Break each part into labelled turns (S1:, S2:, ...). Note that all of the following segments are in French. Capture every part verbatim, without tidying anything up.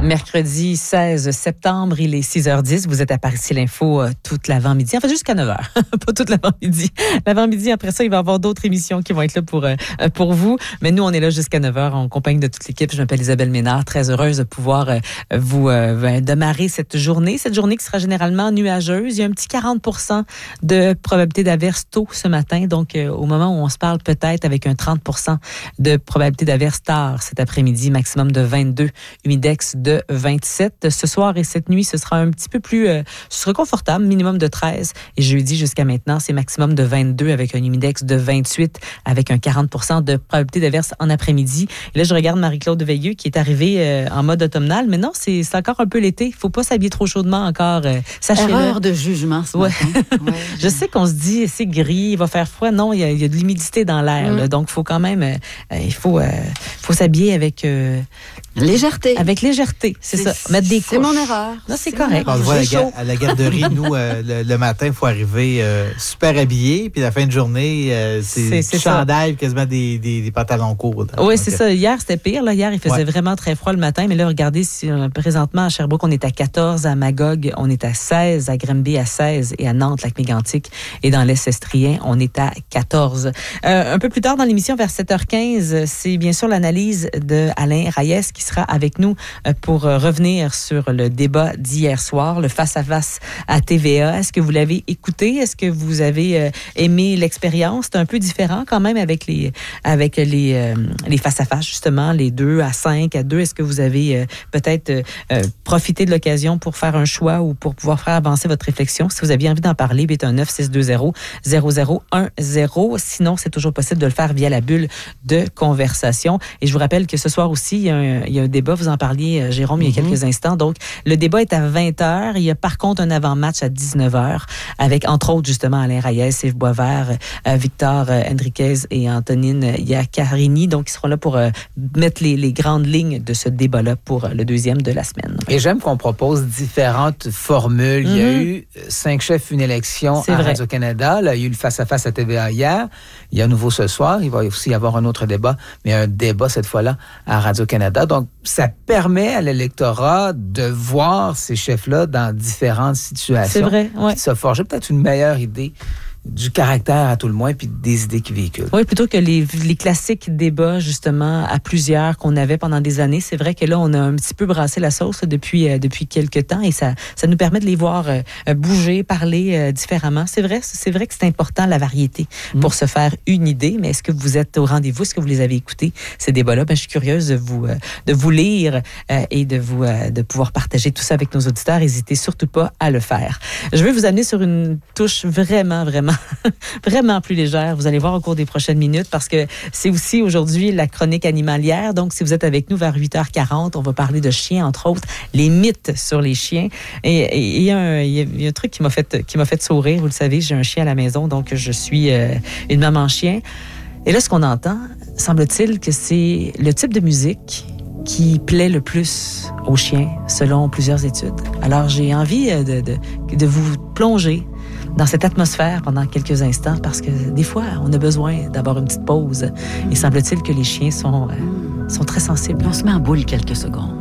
S1: Mercredi seize septembre, il est six heures dix. Vous êtes à Par-Ici l'Info euh, toute l'avant-midi. En fait, jusqu'à neuf heures. Pas toute l'avant-midi. L'avant-midi, après ça, il va y avoir d'autres émissions qui vont être là pour, euh, pour vous. Mais nous, on est là jusqu'à neuf heures en compagnie de toute l'équipe. Je m'appelle Isabelle Ménard. Très heureuse de pouvoir euh, vous euh, démarrer cette journée. Cette journée qui sera généralement nuageuse. Il y a un petit quarante pour cent de probabilité d'averse tôt ce matin. Donc, euh, au moment où on se parle, peut-être avec un trente pour cent de probabilité d'averse tard cet après-midi. Maximum de vingt-deux. Humidex de vingt-sept. Ce soir et cette nuit, ce sera un petit peu plus euh, ce sera confortable, minimum de treize. Et jeudi jusqu'à maintenant, c'est maximum de vingt-deux avec un humidex de vingt-huit avec un quarante pour cent de probabilité d'averse en après-midi. Et là, je regarde Marie-Claude Veilleux qui est arrivée euh, en mode automnal. Mais non, c'est, c'est encore un peu l'été. Il ne faut pas s'habiller trop chaudement encore. Euh, sachez-le.
S2: Erreur de jugement ce
S1: ouais.
S2: matin. Ouais.
S1: Je sais qu'on se dit, c'est gris, il va faire froid. Non, il y a, il y a de l'humidité dans l'air. Mm. Là, donc, il faut quand même, euh, il faut, euh, faut s'habiller avec... Euh,
S2: légèreté.
S1: Avec légèreté, c'est, c'est ça. Mettre des couches.
S2: C'est mon erreur.
S1: Non, c'est, c'est correct.
S3: On le voit à la, ga- à la garderie, nous, euh, le, le matin, il faut arriver euh, super habillé, puis la fin de journée, euh, c'est, c'est, c'est chandail, quasiment des, des, des pantalons courts.
S1: Oui, c'est ça. Hier, c'était pire. Là. Hier, il faisait ouais. vraiment très froid le matin, mais là, regardez, si, euh, présentement, à Sherbrooke, on est à quatorze, à Magog, on est à seize, à Granby à seize, et à Nantes, Lac-Mégantic, et dans l'Est estrien, on est à quatorze. Euh, un peu plus tard dans l'émission, vers sept heures quinze, c'est bien sûr l'analyse de Alain Reyes qui sera avec nous pour revenir sur le débat d'hier soir, le face-à-face à T V A. Est-ce que vous l'avez écouté? Est-ce que vous avez euh, aimé l'expérience? C'est un peu différent quand même avec les, avec les, euh, les face-à-face, justement, les deux à cinq à deux. Est-ce que vous avez euh, peut-être euh, profité de l'occasion pour faire un choix ou pour pouvoir faire avancer votre réflexion? Si vous avez envie d'en parler, huit un neuf six deux zéro zéro zéro un zéro. Sinon, c'est toujours possible de le faire via la bulle de conversation. Et je vous rappelle que ce soir aussi, il y a un, il y a un débat. Vous en parliez, Jérôme, il y a quelques mm-hmm. instants. Donc, le débat est à vingt heures. Il y a par contre un avant-match à dix-neuf heures avec, entre autres, justement, Alain Reyes, Yves Boisvert, euh, Victor euh, Henriquez et Antonine Iaccarini. Donc, ils seront là pour euh, mettre les, les grandes lignes de ce débat-là pour euh, le deuxième de la semaine.
S4: Et j'aime qu'on propose différentes formules. Mm-hmm. Il y a eu cinq chefs, une élection C'est à vrai. Radio-Canada. Là, il y a eu le face-à-face à T V A hier. Il y a à nouveau ce soir. Il va aussi y avoir un autre débat, mais un débat cette fois-là à Radio-Canada. Donc, ça permet à l'électorat de voir ces chefs-là dans différentes situations.
S1: C'est vrai, oui.
S4: De se forger peut-être une meilleure idée du caractère à tout le moins, puis des idées qu'ils véhiculent.
S1: Oui, plutôt que les, les classiques débats, justement, à plusieurs qu'on avait pendant des années. C'est vrai que là, on a un petit peu brassé la sauce là, depuis, euh, depuis quelques temps et ça, ça nous permet de les voir euh, bouger, parler euh, différemment. C'est vrai, c'est vrai que c'est important, la variété, mmh. pour se faire une idée. Mais est-ce que vous êtes au rendez-vous? Est-ce que vous les avez écoutés, ces débats-là? Ben, je suis curieuse de vous, euh, de vous lire euh, et de, vous, euh, de pouvoir partager tout ça avec nos auditeurs. N'hésitez surtout pas à le faire. Je vais vous amener sur une touche vraiment, vraiment vraiment plus légère. Vous allez voir au cours des prochaines minutes parce que c'est aussi aujourd'hui la chronique animalière. Donc, si vous êtes avec nous vers huit heures quarante, on va parler de chiens, entre autres, les mythes sur les chiens. Et il y, y, y a un truc qui m'a fait, qui m'a fait sourire. Vous le savez, j'ai un chien à la maison, donc je suis euh, une maman chien. Et là, ce qu'on entend, semble-t-il que c'est le type de musique qui plaît le plus aux chiens, selon plusieurs études. Alors, j'ai envie de, de, de vous plonger dans cette atmosphère pendant quelques instants parce que des fois, on a besoin d'avoir une petite pause. Et semble-t-il que les chiens sont, euh, sont très sensibles.
S2: On se met en boule quelques secondes.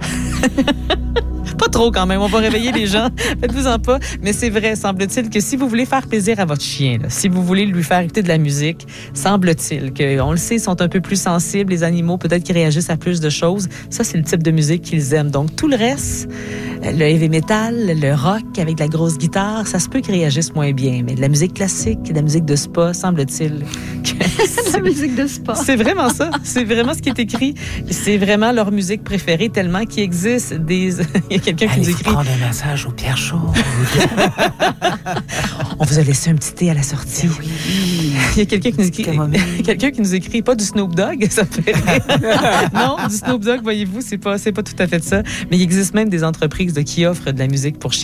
S1: Pas trop quand même, on va réveiller les gens, faites-vous-en pas. Mais c'est vrai, semble-t-il que si vous voulez faire plaisir à votre chien, là, si vous voulez lui faire écouter de la musique, semble-t-il que, on le sait, ils sont un peu plus sensibles, les animaux, peut-être qu'ils réagissent à plus de choses. Ça, c'est le type de musique qu'ils aiment. Donc, tout le reste, le heavy metal, le rock avec de la grosse guitare, ça se peut qu'ils réagissent moins bien. Mais de la musique classique, de la musique de spa, semble-t-il que
S2: la musique de spa.
S1: C'est vraiment ça. C'est vraiment ce qui est écrit. C'est vraiment leur musique préférée tellement qu'il existe des... Il y a quelqu'un qui nous écrit...
S4: prendre un massage aux pierres chaudes.
S1: On vous a laissé un petit thé à la sortie.
S4: Oui.
S1: Il y a quelqu'un qui nous écrit... quelqu'un qui nous écrit, pas du Snoop Dogg, ça fait rire. Non, du Snoop Dogg, voyez-vous, c'est pas, c'est pas tout à fait ça. Mais il existe même des entreprises de, qui offrent de la musique pour chiens et ça ressemble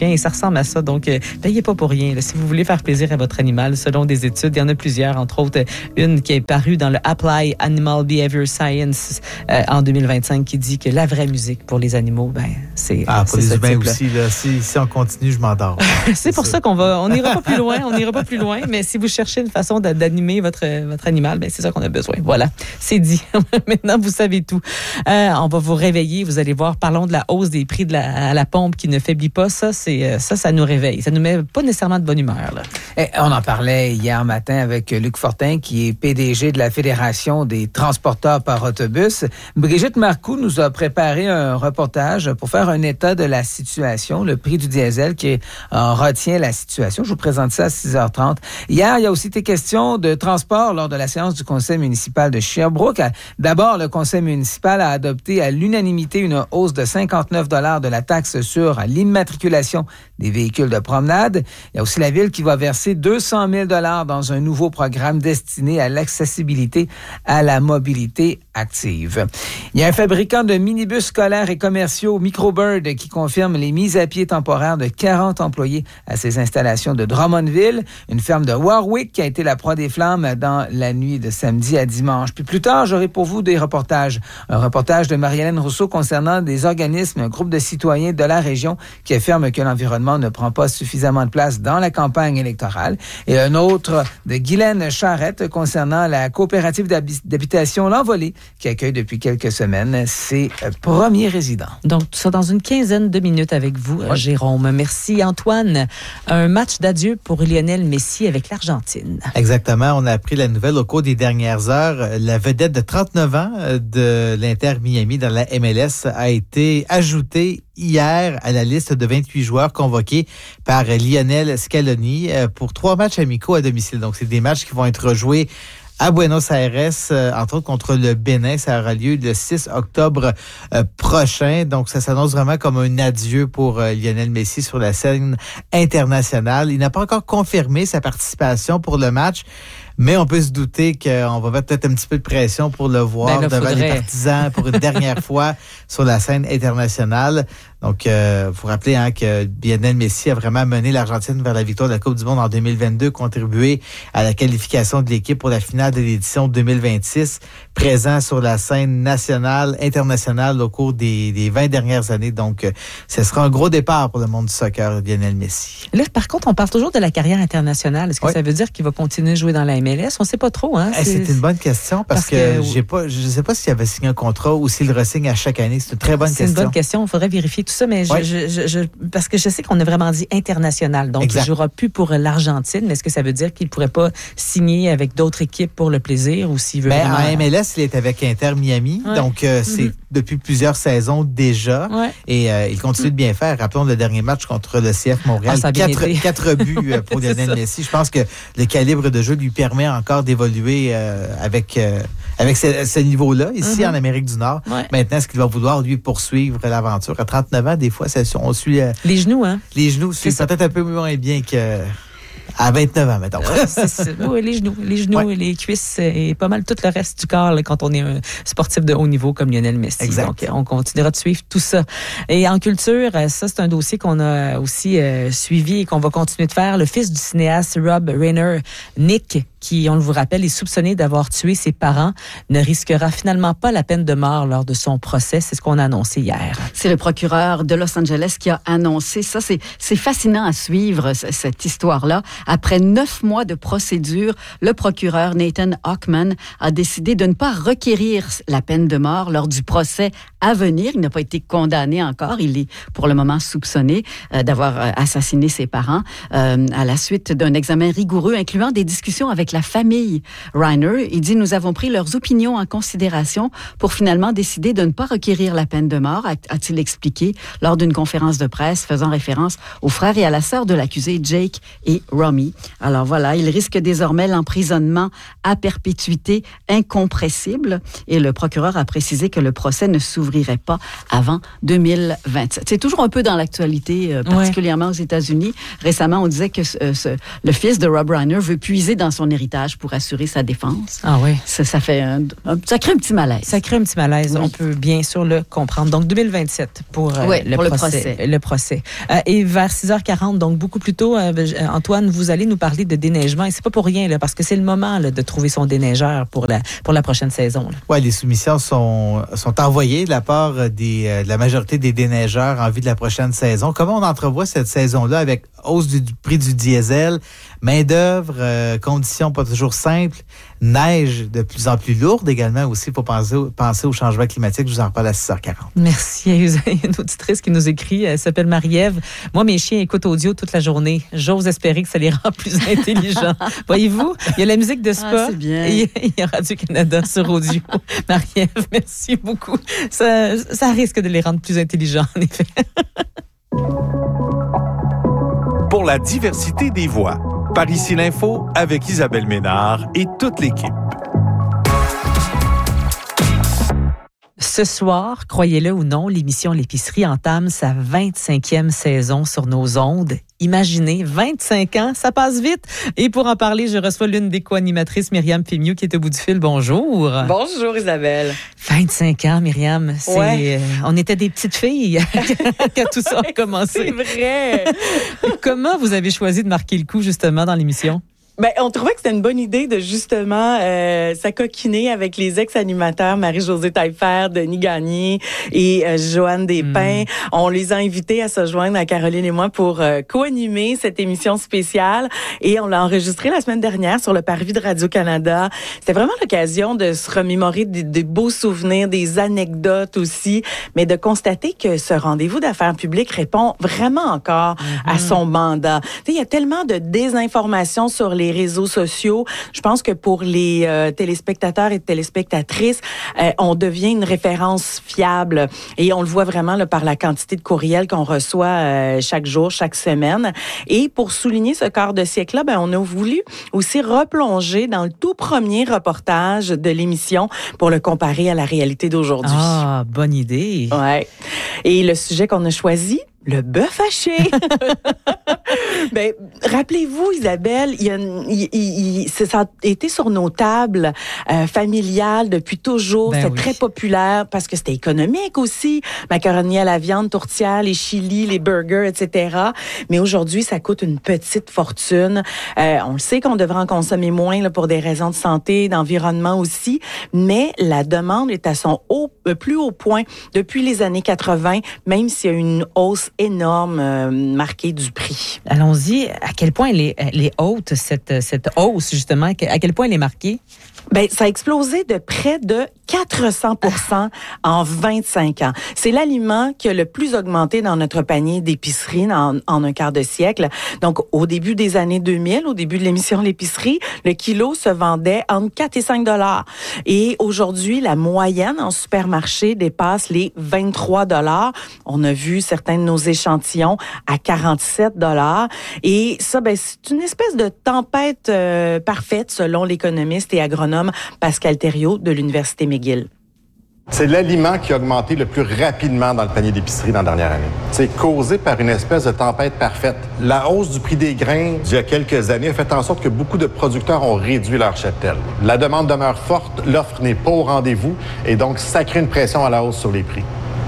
S1: ressemble à ça. Donc, euh, payez pas pour rien. Là. Si vous voulez faire plaisir à votre animal, selon des études, il y en a plusieurs, entre autres, une qui est parue dans le Apply Animal Behavior Science euh, en deux mille vingt-cinq qui dit que la vraie musique pour les animaux, ben, c'est
S3: Ah, pour
S1: c'est
S3: les humains
S1: type-là.
S3: aussi, là. Si, si on continue, je m'endors.
S1: c'est, c'est pour
S3: sûr.
S1: ça qu'on va, on n'ira pas plus loin, on n'ira pas plus loin, mais si vous cherchez une façon d'animer votre, votre animal, ben, c'est ça qu'on a besoin. Voilà, c'est dit. Maintenant, vous savez tout. Euh, on va vous réveiller, vous allez voir, parlons de la hausse des prix de la, à la pompe qui ne faiblit pas. Ça, c'est, ça, ça nous réveille. Ça nous met pas nécessairement de bonne humeur, là.
S4: Et on en parlait hier matin avec Luc Fortin, qui est P D G de la Fédération des transporteurs par autobus. Brigitte Marcoux nous a préparé un reportage pour faire un état de la situation, le prix du diesel qui en retient la situation. Je vous présente ça à six heures trente. Hier, il y a aussi été question de transport lors de la séance du conseil municipal de Sherbrooke. D'abord, le conseil municipal a adopté à l'unanimité une hausse de cinquante-neuf dollars de la taxe sur l'immatriculation des véhicules de promenade. Il y a aussi la ville qui va verser deux cent mille dollars dans un nouveau programme destiné à l'accessibilité à la mobilité active. Il y a un fabricant de minibus scolaires et commerciaux, Microbird, qui confirme les mises à pied temporaires de quarante employés à ses installations de Drummondville, une ferme de Warwick qui a été la proie des flammes dans la nuit de samedi à dimanche. Puis plus tard, j'aurai pour vous des reportages. Un reportage de Marie-Hélène Rousseau concernant des organismes, un groupe de citoyens de la région qui affirment que l'environnement ne prend pas suffisamment de place dans la campagne électorale. Et un autre de Guylaine Charrette concernant la coopérative d'habitation L'Envolée qui accueille depuis quelques semaines ses premiers résidents.
S1: Donc, tout ça dans une quinzaine de minutes avec vous, ouais. Jérôme. Merci, Antoine. Un match d'adieu pour Lionel Messi avec l'Argentine.
S3: Exactement. On a appris la nouvelle au cours des dernières heures. La vedette de trente-neuf ans de l'Inter Miami dans la M L S a été ajoutée hier à la liste de vingt-huit joueurs convoqués par Lionel Scaloni pour trois matchs amicaux à domicile. Donc, c'est des matchs qui vont être rejoués à Buenos Aires, euh, entre autres contre le Bénin. Ça aura lieu le six octobre euh, prochain. Donc, ça s'annonce vraiment comme un adieu pour euh, Lionel Messi sur la scène internationale. Il n'a pas encore confirmé sa participation pour le match, mais on peut se douter qu'on va mettre peut-être un petit peu de pression pour le voir ben là, devant faudrait... les partisans pour une dernière fois sur la scène internationale. Donc, il euh, faut rappeler hein, que Lionel Messi a vraiment mené l'Argentine vers la victoire de la Coupe du Monde en deux mille vingt-deux, contribué à la qualification de l'équipe pour la finale de l'édition deux mille vingt-six, présent sur la scène nationale, internationale au cours des, des vingt dernières années. Donc, euh, ce sera un gros départ pour le monde du soccer, Lionel Messi.
S1: Là, par contre, on parle toujours de la carrière internationale. Est-ce que oui. ça veut dire qu'il va continuer de jouer dans la M L S? On ne sait pas trop. Hein?
S3: C'est... c'est une bonne question parce, parce que, que j'ai pas, je ne sais pas s'il avait signé un contrat ou s'il le re-signe à chaque année. C'est une très bonne
S1: c'est
S3: question.
S1: C'est une bonne question. Il faudrait vérifier tout ça, mais je, oui. je, je, je, parce que je sais qu'on a vraiment dit international. Donc, exact. Il ne jouera plus pour l'Argentine. Mais est-ce que ça veut dire qu'il ne pourrait pas signer avec d'autres équipes pour le plaisir ou s'il veut
S3: ben,
S1: vraiment...
S3: En M L S, il est avec Inter Miami. Ouais. Donc, euh, c'est mm-hmm. depuis plusieurs saisons déjà. Ouais. Et euh, il continue mm-hmm. de bien faire. Rappelons le dernier match contre le C F Montréal.
S1: Ah,
S3: quatre, quatre buts pour Lionel Messi. Je pense que le calibre de jeu lui permet encore d'évoluer euh, avec... Euh, avec ce, ce niveau-là, ici mm-hmm. en Amérique du Nord. Ouais. Maintenant, est-ce qu'il va vouloir, lui, poursuivre l'aventure? À trente-neuf ans, des fois, ça, on suit... Euh,
S1: les genoux, hein?
S3: Les genoux suivent peut-être un peu moins bien que... À vingt-neuf ans, mettons.
S1: c'est, c'est, oui, les genoux, les genoux ouais. et les cuisses et pas mal tout le reste du corps là, quand on est un sportif de haut niveau comme Lionel Messi.
S3: Exact.
S1: Donc, on continuera de suivre tout ça. Et en culture, ça, c'est un dossier qu'on a aussi euh, suivi et qu'on va continuer de faire. Le fils du cinéaste Rob Reiner, Nick, qui, on le vous rappelle, est soupçonné d'avoir tué ses parents, ne risquera finalement pas la peine de mort lors de son procès. C'est ce qu'on a annoncé hier.
S2: C'est le procureur de Los Angeles qui a annoncé ça. C'est, c'est fascinant à suivre, cette histoire-là. Après neuf mois de procédure, le procureur Nathan Hochman a décidé de ne pas requérir la peine de mort lors du procès à venir. Il n'a pas été condamné encore. Il est pour le moment soupçonné euh, d'avoir euh, assassiné ses parents euh, à la suite d'un examen rigoureux incluant des discussions avec la famille Reiner. Il dit « Nous avons pris leurs opinions en considération pour finalement décider de ne pas requérir la peine de mort », a-t-il expliqué lors d'une conférence de presse faisant référence aux frères et à la sœur de l'accusé Jake et Romy. Alors voilà, il risque désormais l'emprisonnement à perpétuité incompressible et le procureur a précisé que le procès ne s'ouvre s'ouvrirait pas avant deux mille vingt-sept. C'est toujours un peu dans l'actualité, euh, particulièrement ouais. aux États-Unis. Récemment, on disait que ce, ce, le fils de Rob Reiner veut puiser dans son héritage pour assurer sa défense.
S1: Ah oui.
S2: Ça, ça fait un, un, ça crée un petit malaise.
S1: Ça crée un petit malaise. Oui. On peut bien sûr le comprendre. Donc, deux mille vingt-sept pour, euh,
S2: oui,
S1: le,
S2: pour
S1: procès,
S2: le procès.
S1: Le procès. Euh, et vers six heures quarante, donc beaucoup plus tôt, euh, Antoine, vous allez nous parler de déneigement. Et c'est pas pour rien, là, parce que c'est le moment là, de trouver son déneigeur pour la, pour la prochaine saison.
S3: Oui, les soumissions sont, sont envoyées de la part des, euh, de la majorité des déneigeurs en vue de la prochaine saison. Comment on entrevoit cette saison-là avec hausse du, du prix du diesel, main-d'œuvre, euh, conditions pas toujours simples, neige de plus en plus lourde également aussi pour penser, penser au changement climatique. Je vous en reparle à six heures quarante.
S1: Merci. Il y a une auditrice qui nous écrit, elle s'appelle Marie-Ève. Moi, mes chiens écoutent audio toute la journée. J'ose espérer que ça les rend plus intelligents. Voyez-vous, il y a la musique de Spa.
S2: Ah, c'est bien.
S1: Et il y a Radio-Canada sur audio. Marie-Ève, merci beaucoup. Ça, ça risque de les rendre plus intelligents, en effet.
S5: Pour la diversité des voix. Par ici l'info avec Isabelle Ménard et toute l'équipe.
S1: Ce soir, croyez-le ou non, l'émission L'épicerie entame sa vingt-cinquième saison sur nos ondes. Imaginez, vingt-cinq ans, ça passe vite. Et pour en parler, je reçois l'une des co-animatrices, Myriam Fémieux, qui est au bout du fil. Bonjour.
S6: Bonjour Isabelle.
S1: vingt-cinq ans, Myriam. C'est,
S6: ouais.
S1: euh, on était des petites filles quand tout ça a commencé.
S6: C'est vrai.
S1: Comment vous avez choisi de marquer le coup, justement, dans l'émission?
S6: Ben, on trouvait que c'était une bonne idée de justement euh, s'acoquiner avec les ex-animateurs Marie-Josée Taillefer, Denis Gagné et euh, Joanne Despins. Mm. On les a invités à se joindre à Caroline et moi pour euh, co-animer cette émission spéciale et on l'a enregistrée la semaine dernière sur le parvis de Radio-Canada. C'était vraiment l'occasion de se remémorer des, des beaux souvenirs, des anecdotes aussi, mais de constater que ce rendez-vous d'affaires publiques répond vraiment encore mm-hmm. à son mandat. Tu sais, il y a tellement de désinformation sur les les réseaux sociaux. Je pense que pour les euh, téléspectateurs et téléspectatrices, euh, on devient une référence fiable et on le voit vraiment là, par la quantité de courriels qu'on reçoit euh, chaque jour, chaque semaine. Et pour souligner ce quart de siècle-là, ben, on a voulu aussi replonger dans le tout premier reportage de l'émission pour le comparer à la réalité d'aujourd'hui.
S1: Ah, bonne idée.
S6: Ouais. Et le sujet qu'on a choisi, le bœuf haché. Ben, rappelez-vous, Isabelle, il y a, il, il, ça a été sur nos tables euh, familiales depuis toujours.
S1: Ben
S6: c'était
S1: oui.
S6: très populaire parce que c'était économique aussi. Macaroni à la viande, tourtière, les chilis, les burgers, et cetera. Mais aujourd'hui, ça coûte une petite fortune. Euh, on le sait qu'on devrait en consommer moins là, pour des raisons de santé, d'environnement aussi. Mais la demande est à son haut, euh, plus haut point depuis les années quatre-vingts, même s'il y a une hausse énorme euh, marquée du prix.
S1: Allons-y. À quel point elle est, elle est haute, cette, cette hausse, justement? À quel point elle est marquée?
S6: Ben, ça a explosé de près de quatre cents pour cent en vingt-cinq ans. C'est l'aliment qui a le plus augmenté dans notre panier d'épicerie en, en un quart de siècle. Donc, au début des années deux mille, au début de l'émission L'épicerie, le kilo se vendait entre quatre et cinq dollars. Et aujourd'hui, la moyenne en supermarché dépasse les vingt-trois dollars. On a vu certains de nos échantillons à quarante-sept dollars. Et ça, ben, c'est une espèce de tempête euh, parfaite selon l'économiste et agronome Pascal Thériault de l'Université McGill.
S7: C'est l'aliment qui a augmenté le plus rapidement dans le panier d'épicerie dans la dernière année. C'est causé par une espèce de tempête parfaite. La hausse du prix des grains d'il y a quelques années a fait en sorte que beaucoup de producteurs ont réduit leur cheptel. La demande demeure forte, l'offre n'est pas au rendez-vous et donc ça crée une pression à la hausse sur les prix.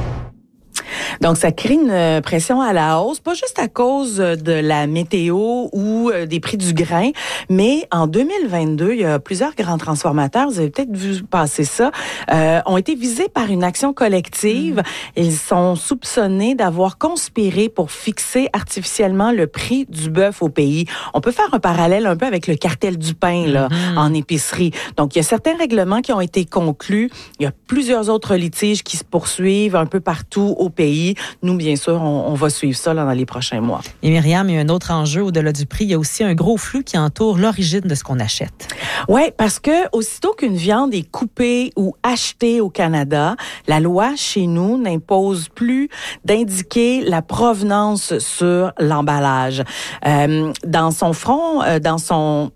S6: Donc, ça crée une pression à la hausse, pas juste à cause de la météo ou des prix du grain, mais en deux mille vingt-deux, il y a plusieurs grands transformateurs, vous avez peut-être vu passer ça, euh, ont été visés par une action collective. Mmh. Ils sont soupçonnés d'avoir conspiré pour fixer artificiellement le prix du bœuf au pays. On peut faire un parallèle un peu avec le cartel du pain là, mmh. en épicerie. Donc, il y a certains règlements qui ont été conclus. Il y a plusieurs autres litiges qui se poursuivent un peu partout au pays. Nous, bien sûr, on, on va suivre ça là, dans les prochains mois.
S1: Et Myriam, il y a un autre enjeu au-delà du prix. Il y a aussi un gros flou qui entoure l'origine de ce qu'on achète.
S6: Oui, parce que aussitôt qu'une viande est coupée ou achetée au Canada, la loi chez nous n'impose plus d'indiquer la provenance sur l'emballage. Euh, dans son front, euh, dans son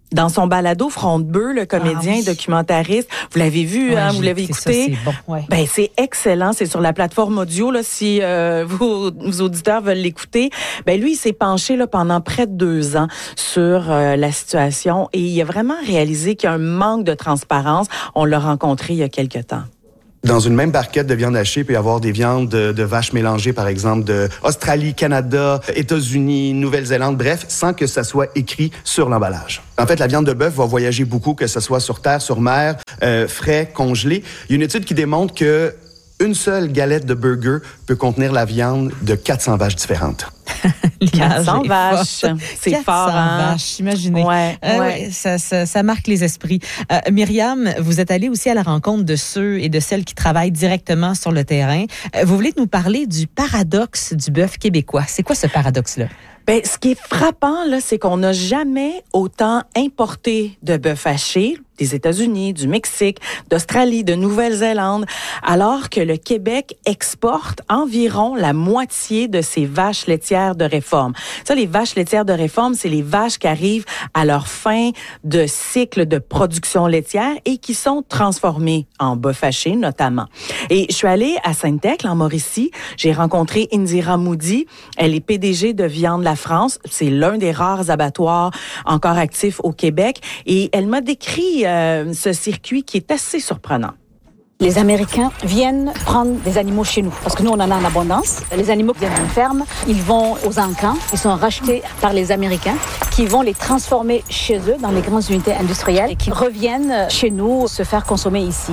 S6: Dans son balado Front de bœuf, le comédien
S1: ah, oui.
S6: documentariste, vous l'avez vu,
S1: ouais,
S6: hein, vous l'avez écouté.
S1: Ça, c'est bon, ouais.
S6: Ben c'est excellent, c'est sur la plateforme audio là. Si euh, vos, vos auditeurs veulent l'écouter, ben lui il s'est penché là pendant près de deux ans sur euh, la situation et il a vraiment réalisé qu'il y a un manque de transparence. On l'a rencontré il y a quelque temps.
S8: Dans une même barquette de viande hachée, il peut y avoir des viandes de, de vaches mélangées, par exemple, de Australie, Canada, États-Unis, Nouvelle-Zélande, bref, sans que ça soit écrit sur l'emballage. En fait, la viande de bœuf va voyager beaucoup, que ce soit sur terre, sur mer, euh, frais, congelé. Il y a une étude qui démontre que une seule galette de burger peut contenir la viande de quatre cents vaches différentes.
S6: quatre cents vaches, c'est fort, hein?
S1: vaches, imaginez.
S6: Ouais,
S1: euh,
S6: ouais.
S1: Ça, ça, ça marque les esprits. Euh, Myriam, vous êtes allée aussi à la rencontre de ceux et de celles qui travaillent directement sur le terrain. Euh, vous voulez nous parler du paradoxe du bœuf québécois. C'est quoi ce paradoxe-là?
S6: Ben, ce qui est frappant, là, c'est qu'on n'a jamais autant importé de bœuf haché des États-Unis, du Mexique, d'Australie, de Nouvelle-Zélande, alors que le Québec exporte environ la moitié de ses vaches laitières de réforme. Ça, les vaches laitières de réforme, c'est les vaches qui arrivent à leur fin de cycle de production laitière et qui sont transformées en bœuf haché, notamment. Et je suis allée à Sainte-Thècle, en Mauricie. J'ai rencontré Indira Moody. Elle est P D G de Viande La France. C'est l'un des rares abattoirs encore actifs au Québec. Et elle m'a décrit euh, ce circuit qui est assez surprenant.
S9: Les Américains viennent prendre des animaux chez nous, parce que nous, on en a en abondance. Les animaux qui viennent d'une ferme, ils vont aux encans, ils sont rachetés par les Américains, qui vont les transformer chez eux dans les grandes unités industrielles et qui reviennent chez nous se faire consommer ici.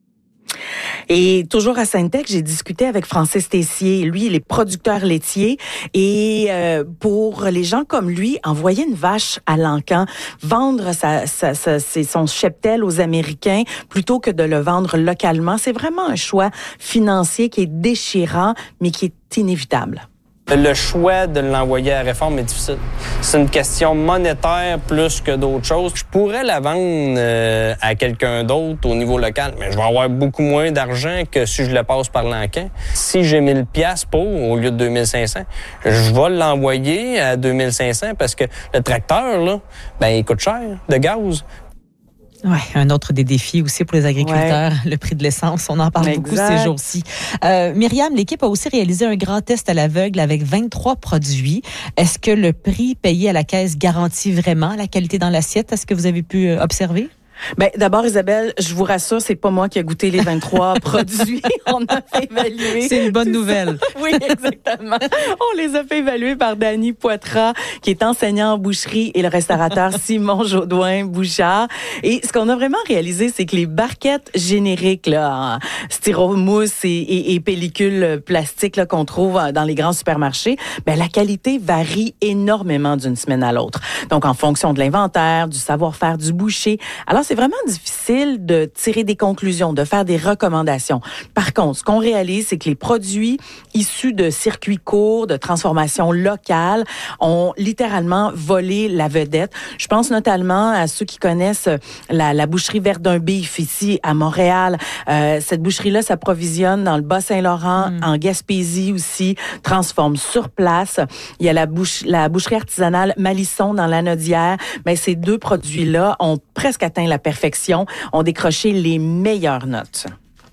S6: Et toujours à Sainte-Thècle, j'ai discuté avec Francis Tessier. Lui, il est producteur laitier. Et euh, pour les gens comme lui, envoyer une vache à l'encan, vendre sa, sa, sa, son cheptel aux Américains plutôt que de le vendre localement, c'est vraiment un choix financier qui est déchirant, mais qui est inévitable.
S10: Le choix de l'envoyer à la réforme est difficile. C'est une question monétaire plus que d'autres choses. Je pourrais la vendre euh, à quelqu'un d'autre au niveau local, mais je vais avoir beaucoup moins d'argent que si je le passe par l'encan. Si j'ai mille piastres pour, au lieu de deux mille cinq cents, je vais l'envoyer à deux mille cinq cents parce que le tracteur, là, ben, il coûte cher de gaz.
S1: Ouais, un autre des défis aussi pour les agriculteurs, ouais. Le prix de l'essence. On en parle exact. beaucoup ces jours-ci. Euh, Myriam, l'équipe a aussi réalisé un grand test à l'aveugle avec vingt-trois produits. Est-ce que le prix payé à la caisse garantit vraiment la qualité dans l'assiette? Est-ce que vous avez pu observer?
S6: Ben, d'abord, Isabelle, je vous rassure, c'est pas moi qui ai goûté les vingt-trois produits. On a fait évaluer.
S1: C'est une bonne nouvelle.
S6: Oui, exactement. On les a fait évaluer par Dany Poitras, qui est enseignant en boucherie, et le restaurateur Simon Jaudoin-Bouchard. Et ce qu'on a vraiment réalisé, c'est que les barquettes génériques, là, en styromousse et, et, et pellicules plastiques, là, qu'on trouve dans les grands supermarchés, ben, la qualité varie énormément d'une semaine à l'autre. Donc, en fonction de l'inventaire, du savoir-faire du boucher. Alors, c'est vraiment difficile de tirer des conclusions, de faire des recommandations. Par contre, ce qu'on réalise, c'est que les produits issus de circuits courts, de transformation locale, ont littéralement volé la vedette. Je pense notamment à ceux qui connaissent la, la boucherie Verdun-Bif ici à Montréal. Euh, cette boucherie-là s'approvisionne dans le Bas-Saint-Laurent, mmh. en Gaspésie aussi, transforme sur place. Il y a la, bouche, la boucherie artisanale Malisson dans l'Anaudière. Mais ces deux produits-là ont presque atteint la perfection, ont décroché les meilleures notes.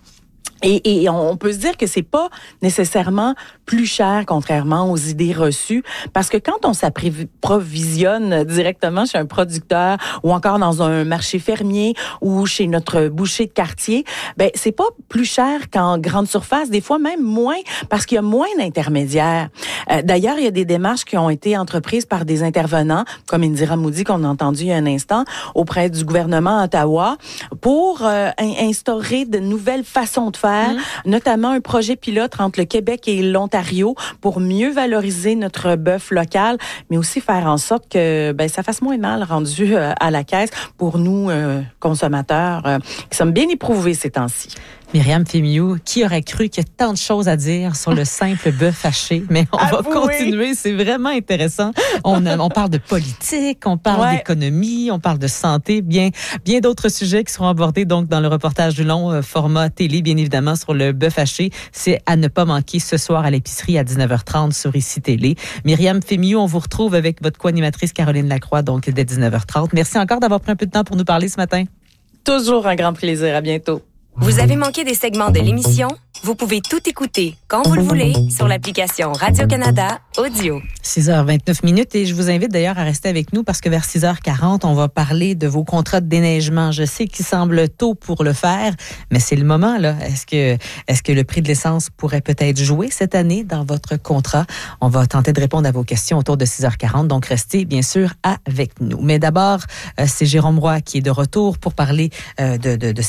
S6: Et, et on peut se dire que c'est pas nécessairement plus cher, contrairement aux idées reçues, parce que quand on s'approvisionne directement chez un producteur ou encore dans un marché fermier ou chez notre boucher de quartier, ben c'est pas plus cher qu'en grande surface, des fois même moins, parce qu'il y a moins d'intermédiaires. Euh, d'ailleurs, il y a des démarches qui ont été entreprises par des intervenants, comme Indira Moody qu'on a entendu il y a un instant, auprès du gouvernement à Ottawa, pour euh, instaurer de nouvelles façons de faire. Mmh. Notamment un projet pilote entre le Québec et l'Ontario pour mieux valoriser notre bœuf local, mais aussi faire en sorte que ben, ça fasse moins mal rendu euh, à la caisse pour nous, euh, consommateurs, euh, qui sommes bien éprouvés ces temps-ci.
S1: Myriam Fémiou, qui aurait cru qu'il y a tant de choses à dire sur le simple bœuf haché? Mais on
S6: Avouez.
S1: va continuer, c'est vraiment intéressant. On, a, on parle de politique, on parle ouais. d'économie, on parle de santé, bien, bien d'autres sujets qui seront abordés donc dans le reportage du long euh, format télé, bien évidemment, sur le bœuf haché. C'est à ne pas manquer ce soir à l'épicerie à dix-neuf heures trente sur Ici Télé. Myriam Fémiou, on vous retrouve avec votre co-animatrice Caroline Lacroix, donc dès dix-neuf heures trente. Merci encore d'avoir pris un peu de temps pour nous parler ce matin.
S6: Toujours un grand plaisir. À bientôt.
S11: Vous avez manqué des segments de l'émission? Vous pouvez tout écouter quand vous le voulez sur l'application Radio-Canada Audio.
S1: six heures vingt-neuf minutes et je vous invite d'ailleurs à rester avec nous parce que vers six heures quarante, on va parler de vos contrats de déneigement. Je sais qu'il semble tôt pour le faire, mais c'est le moment, là. Est-ce que, est-ce que le prix de l'essence pourrait peut-être jouer cette année dans votre contrat? On va tenter de répondre à vos questions autour de six heures quarante, donc restez bien sûr avec nous. Mais d'abord, c'est Jérôme Roy qui est de retour pour parler de, de, de ce